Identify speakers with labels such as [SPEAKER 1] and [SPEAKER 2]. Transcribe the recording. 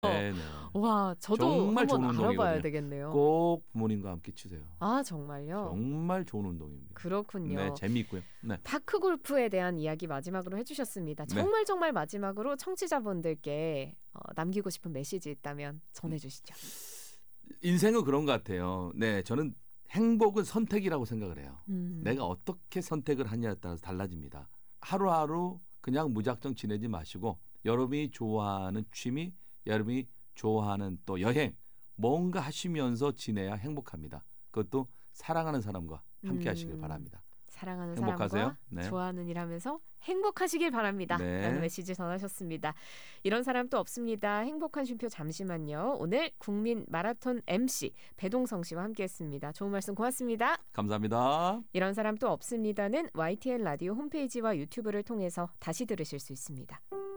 [SPEAKER 1] 네, 네.
[SPEAKER 2] 와, 저도
[SPEAKER 1] 정말 좋은
[SPEAKER 2] 한번 알아봐야
[SPEAKER 1] 운동이거든요.
[SPEAKER 2] 되겠네요.
[SPEAKER 1] 꼭 부모님과 함께 치세요.
[SPEAKER 2] 아, 정말요?
[SPEAKER 1] 정말 좋은 운동입니다.
[SPEAKER 2] 그렇군요.
[SPEAKER 1] 네, 재미있고요. 네.
[SPEAKER 2] 파크골프에 대한 이야기 마지막으로 해주셨습니다.
[SPEAKER 1] 네.
[SPEAKER 2] 정말 마지막으로 청취자분들께 남기고 싶은 메시지 있다면 전해주시죠.
[SPEAKER 1] 인생은 그런 것 같아요. 네, 저는 행복은 선택이라고 생각을 해요. 내가 어떻게 선택을 하냐에 따라서 달라집니다. 하루하루 그냥 무작정 지내지 마시고 여러분이 좋아하는 취미, 여러분이 좋아하는 또 여행 뭔가 하시면서 지내야 행복합니다. 그것도 사랑하는 사람과 함께 하시길 바랍니다.
[SPEAKER 2] 사랑하는
[SPEAKER 1] 행복하세요?
[SPEAKER 2] 사람과
[SPEAKER 1] 네.
[SPEAKER 2] 좋아하는 일 하면서 행복하시길 바랍니다.
[SPEAKER 1] 네.
[SPEAKER 2] 라는 메시지 전하셨습니다. 이런 사람 또 없습니다. 행복한 쉼표 잠시만요. 오늘 국민 마라톤 MC 배동성 씨와 함께했습니다. 좋은 말씀 고맙습니다.
[SPEAKER 1] 감사합니다.
[SPEAKER 2] 이런 사람 또 없습니다는 YTN 라디오 홈페이지와 유튜브를 통해서 다시 들으실 수 있습니다.